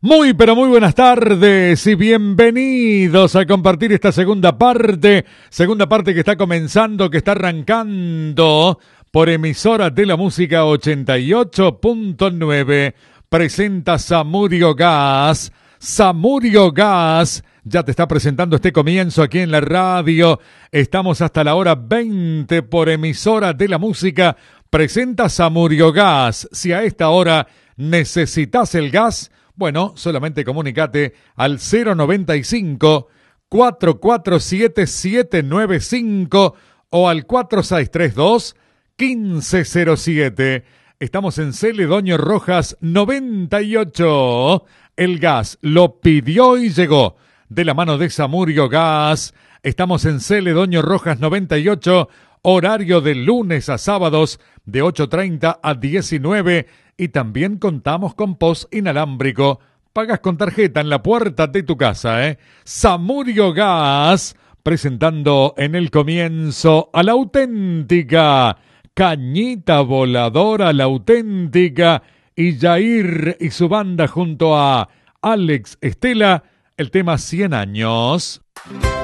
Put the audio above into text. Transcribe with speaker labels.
Speaker 1: Muy, pero muy buenas tardes y bienvenidos a compartir esta segunda parte que está comenzando, que está arrancando por Emisora de la Música 88.9. Presenta Samudio Gas. Samudio Gas ya te está presentando este comienzo aquí en la radio. Estamos hasta la hora 20 por Emisora de la Música. Presenta Samudio Gas. Si a esta hora necesitas el gas, bueno, solamente comunícate al 095-447-795 o al 4632-1507. Estamos en Celedonio Rojas 98. El gas lo pidió y llegó de la mano de Samudio Gas. Estamos en Celedonio Rojas 98, horario de lunes a sábados de 8:30 a 19. Y también contamos con post inalámbrico. Pagas con tarjeta en la puerta de tu casa, Samudio Gas, presentando en el comienzo a la auténtica Cañita Voladora, la auténtica, y Jair y su banda junto a Alex Estela, el tema 100 años.